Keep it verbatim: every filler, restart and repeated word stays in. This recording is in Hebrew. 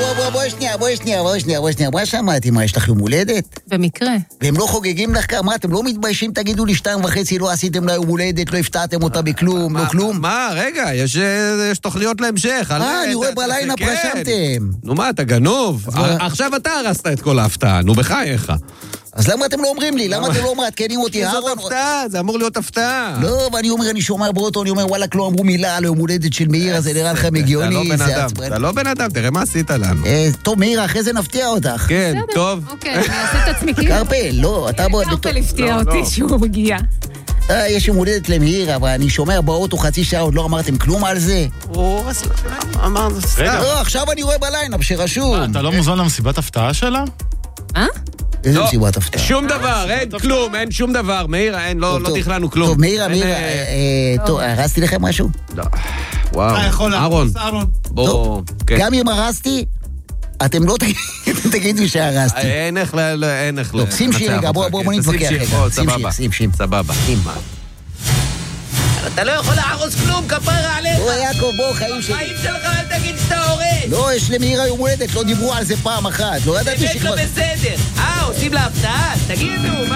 בוא, בוא, בוא שנייה, בוא שנייה, בוא שנייה, בוא שנייה. מה שמעתי? מה, יש לך יום הולדת? במקרה. והם לא חוגגים לך כמה? אתם לא מתביישים? תגידו לי שתיים וחצי, לא עשיתם לה יום הולדת, לא הפתעתם אותה בכלום, לא כלום? מה, רגע, יש תוכניות להמשך. אה, אני רואה בלילה פרשמתם. נו מה, אתה גנוב? עכשיו אתה הרסת את כל ההפתעה, נו בחייך. אז למה אתם לא אומרים לי? למה אתם לא מעדכנים אותי? זאת הפתעה, זה אמור להיות הפתעה. לא, ואני אומר, אני שומע באוטו, אני אומר, וואלה, לא אמרו מילה על יום הולדת של מאירה, זה נראה לכם הגיוני, זה עצבן. אתה לא בן אדם, תראה מה עשית לנו. טוב, מאירה, אחרי זה נפתיע אותך. כן, טוב. אוקיי, אני אעשה את עצמי כאילו. קרפל, לא, אתה בוא... קרפל הפתיע אותי שהוא מגיע. אה, יש יום הולדת למאירה, אבל אני שומע באוטו חצי שעה, עוד לא אמרתם כלום על זה. אמרנו, לא, עכשיו אני רואה בליינאפ שרשום. אתה לא מוזמן למסיבת הפתעה שלה? אה? איזה מסיבת הפתעה? שום דבר, אין כלום, אין שום דבר. מאירה, אין, לא תכננו כלום. טוב, מאירה, מאירה, טוב, הרסתי לכם משהו? לא. וואו, אהרון. בוא, גם אם הרסתי, אתם לא תגידו שהרסתי. אין איך ל... אין איך ל... טוב, שים שיר רגע, בוא נתווכח רגע. שים שיר, שים שיר. סבבה. אתה לא יכול להרוס כלום, כפרה עליך. בוא יעקב, בוא, חיים שלי. חיים שלך, אל תגיד שאתה הורס. לא, יש למאירה יום הולדת, לא דיברו על זה פעם אחת. לא ידעתי שכבר... זה בסדר. אה, עושים לה הפתעה? תגידו, מה...